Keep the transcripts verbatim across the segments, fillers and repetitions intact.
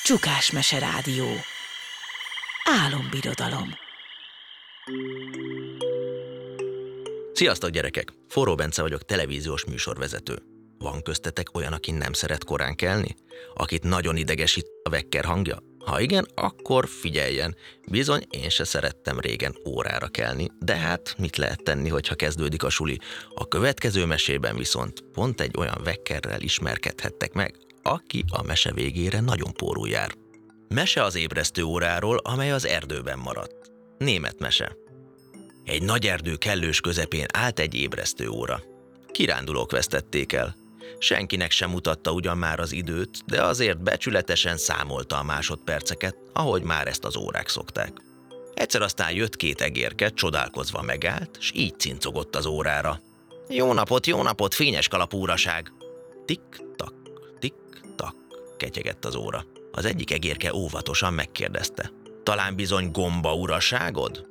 Csukás Mese Rádió. Álombirodalom. Sziasztok gyerekek! Forró Bence vagyok, televíziós műsorvezető. Van köztetek olyan, aki nem szeret korán kelni? Akit nagyon idegesít a vekker hangja? Ha igen, akkor figyeljen. Bizony, én se szerettem régen órára kelni, de hát mit lehet tenni, hogyha kezdődik a suli? A következő mesében viszont pont egy olyan vekkerrel ismerkedhettek meg, aki a mese végére nagyon pórul jár. Mese az ébresztő óráról, amely az erdőben maradt. Német mese. Egy nagy erdő kellős közepén állt egy ébresztő óra. Kirándulók vesztették el. Senkinek sem mutatta ugyan már az időt, de azért becsületesen számolta a másodperceket, ahogy már ezt az órák szokták. Egyszer aztán jött két egérke, csodálkozva megállt, s így cincogott az órára. Jó napot, jó napot, fényes kalapú uraság! Tik-tak, tik-tak, ketyegett az óra. Az egyik egérke óvatosan megkérdezte. Talán bizony gomba uraságod?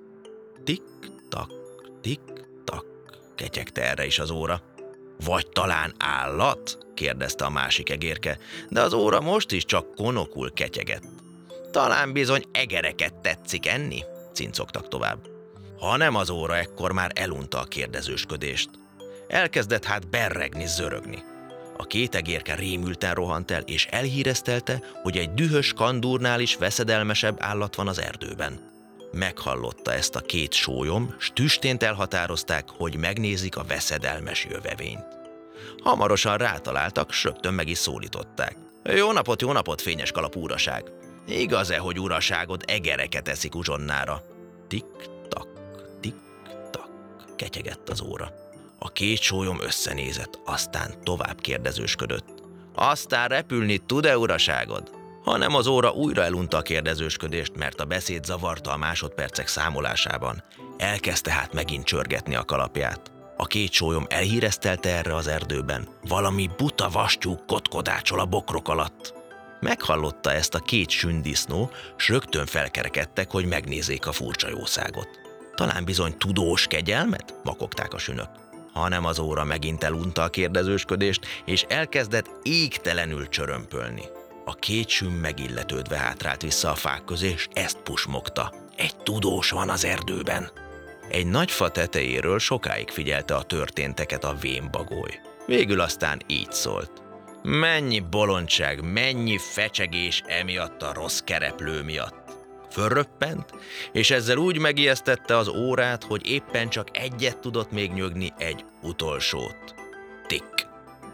Tik-tak, tik-tak, ketyegte erre is az óra. Vagy talán állat? Kérdezte a másik egérke, de az óra most is csak konokul ketyegett. Talán bizony egereket tetszik enni? Cincogtak tovább. Ha nem az óra, ekkor már elunta a kérdezősködést. Elkezdett hát berregni, zörögni. A két egérke rémülten rohant el, és elhíreztelte, hogy egy dühös kandúrnál is veszedelmesebb állat van az erdőben. Meghallotta ezt a két sólyom, s tüstént elhatározták, hogy megnézik a veszedelmes jövevényt. Hamarosan rátaláltak, s rögtön meg is szólították. Jó napot, jó napot, fényes kalapú uraság! Igaz-e, hogy uraságod egereket eszik uzsonnára? Tik-tak, tik-tak, ketyegett az óra. A két sólyom összenézett, aztán tovább kérdezősködött. Aztán repülni tud-e uraságod? Hanem az óra újra elunta a kérdezősködést, mert a beszéd zavarta a másodpercek számolásában. Elkezdte hát megint csörgetni a kalapját. A két sólyom elhíreztelte erre az erdőben. Valami buta vastyú kotkodácsol a bokrok alatt. Meghallotta ezt a két sündisznó, s rögtön felkerekedtek, hogy megnézzék a furcsa jószágot. Talán bizony tudós kegyelmet? Makogták a sünök. Hanem az óra megint elunta a kérdezősködést, és elkezdett égtelenül csörömpölni. A két süm megilletődve hátrált vissza a fák közé, és ezt pusmogta. Egy tudós van az erdőben. Egy nagy fa tetejéről sokáig figyelte a történteket a vénbagoly. Végül aztán így szólt. Mennyi bolondság, mennyi fecsegés emiatt a rossz kereplő miatt. Fölröppent, és ezzel úgy megijesztette az órát, hogy éppen csak egyet tudott még nyögni, egy utolsót. Tik!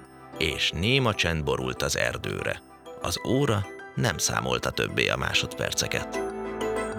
És néma csend borult az erdőre. Az óra nem számolta többé a másodperceket.